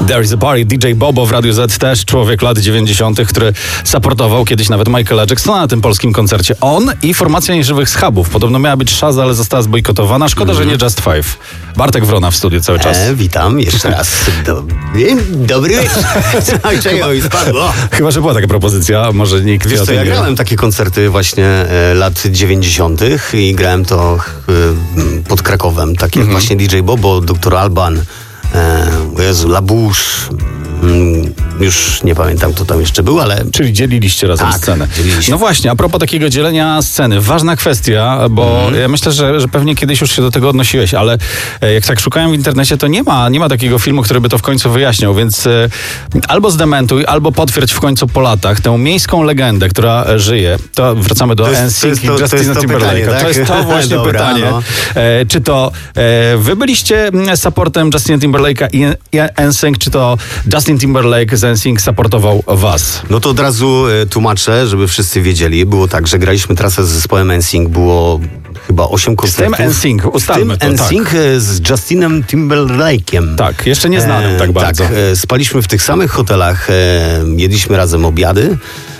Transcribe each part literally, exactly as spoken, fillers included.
There is a party. D J Bobo w Radiu Z, też człowiek lat dziewięćdziesiątych, który supportował kiedyś nawet Michaela Jacksona na tym polskim koncercie. On i formacja Nieżywych Schabów. Podobno miała być Shaza, ale została zbojkotowana. Szkoda, mm. że nie Just Five. Bartek Wrona w studiu cały czas. E, witam jeszcze raz. Dobry, dobry wieczór. Czego mi spadło? Chyba, że była taka propozycja. Może nikt Wiesz co, ja grałem takie koncerty właśnie e, lat dziewięćdziesiątych i grałem to e, pod Krakowem. Takie mm-hmm. właśnie D J Bobo, doktor Alban, e, o Jezu, Labusz. Mm, już nie pamiętam, kto tam jeszcze był, ale... Czyli dzieliliście razem tak, scenę. Dzieliliśmy. No właśnie, a propos takiego dzielenia sceny. Ważna kwestia, bo mm. ja myślę, że, że pewnie kiedyś już się do tego odnosiłeś, ale jak tak szukałem w internecie, to nie ma, nie ma takiego filmu, który by to w końcu wyjaśniał, więc e, albo zdementuj, albo potwierdź w końcu po latach tę miejską legendę, która żyje. To wracamy do N Sync i Justina Timberlake'a. Tak? To jest to właśnie Dobra, pytanie. No. E, czy to e, wy byliście supportem Justina Timberlake'a i N Sync, czy to Justin Timberlake z N Sync supportował was? No to od razu e, tłumaczę, żeby wszyscy wiedzieli. Było tak, że graliśmy trasę z zespołem N Sync, było chyba osiem koncertów. Z tym N Sync, ustalmy w tym to, N Sync tak. z Justinem Timberlake'iem. Tak, jeszcze nieznanym e, tak bardzo. Tak, e, spaliśmy w tych samych hotelach, e, jedliśmy razem obiady.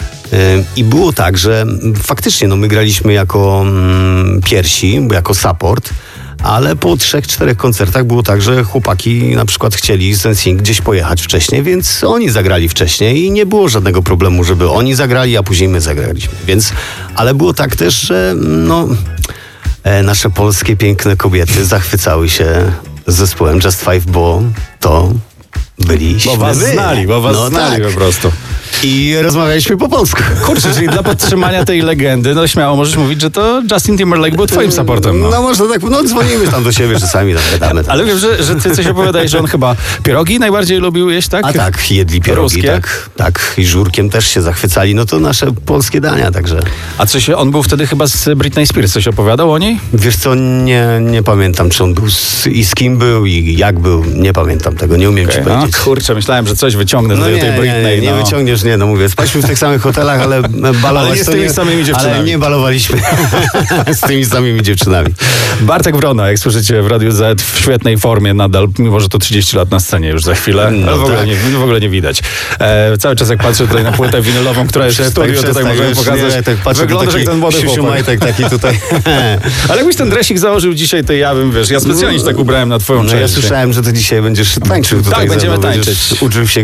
I było tak, że faktycznie no, my graliśmy jako mm, piersi, jako support, ale po trzech, czterech koncertach było tak, że chłopaki na przykład chcieli z N Sync gdzieś pojechać wcześniej, więc oni zagrali wcześniej i nie było żadnego problemu, żeby oni zagrali, a później my zagraliśmy. Więc, ale było tak też, że no, e, nasze polskie piękne kobiety zachwycały się zespołem Just Five, bo to byliśmy Bo was my. znali, bo was no znali tak. po prostu. I rozmawialiśmy po polsku. Kurczę, czyli dla podtrzymania tej legendy, no śmiało możesz mówić, że to Justin Timberlake był twoim supportem. No, no można tak, no dzwonimy tam do siebie czasami, gadamy. Ale wiem, że, że ty coś opowiadałeś, że on chyba pierogi najbardziej lubił jeść, tak? A tak, jedli pierogi, Ruskie? tak, tak. I żurkiem też się zachwycali, no to nasze polskie dania, także. A coś, on był wtedy chyba z Britney Spears, coś opowiadał o niej? Wiesz co, nie, nie pamiętam, czy on był z, i z kim był i jak był, nie pamiętam tego, nie umiem okay, ci powiedzieć. No, kurczę, myślałem, że coś wyciągnę no do nie, tej Britney. Nie, nie, no. nie wyciągniesz, nie, no mówię, spaliśmy w tych samych hotelach, ale balować ale nie z tymi nie, samymi dziewczynami. Ale nie balowaliśmy z tymi samymi dziewczynami. Bartek Wrona, jak słyszycie w Radiu Z, w świetnej formie nadal, mimo że to trzydzieści lat na scenie już za chwilę, no ale w ogóle, tak. nie, w ogóle nie widać. E, cały czas jak patrzę tutaj na płytę winylową, która jest w studiu, tutaj możemy pokazać, nie, tak patrzę, wyglądasz jak ten młody chłopak. Majtek taki tutaj. Ale jakbyś ten dresik założył dzisiaj, to ja bym, wiesz, ja specjalnie się tak ubrałem na twoją no, część. Ja słyszałem, że ty dzisiaj będziesz tańczył tutaj. Tak, będziemy tańczyć. Uczył się